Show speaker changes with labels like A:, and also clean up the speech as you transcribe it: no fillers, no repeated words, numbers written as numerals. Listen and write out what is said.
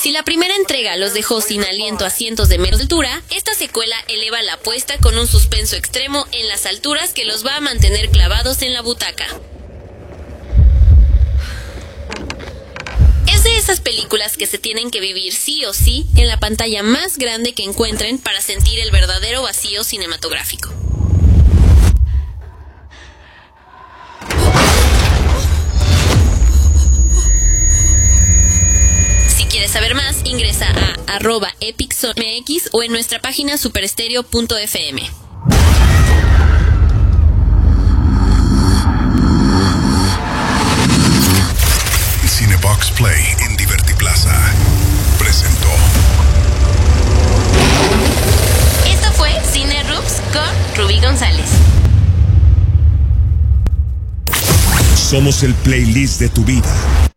A: Si la primera entrega los dejó sin aliento a cientos de metros de altura, esta secuela eleva la apuesta con un suspenso extremo en las alturas que los va a mantener clavados en la butaca. Es de esas películas que se tienen que vivir sí o sí en la pantalla más grande que encuentren para sentir el verdadero vacío cinematográfico. Si quieres saber más, ingresa a @epicmx o en nuestra página superestereo.fm.
B: Cinebox Play en Divertiplaza presentó.
A: Esto fue Cine Roots con Rubí González.
C: Somos el playlist de tu vida.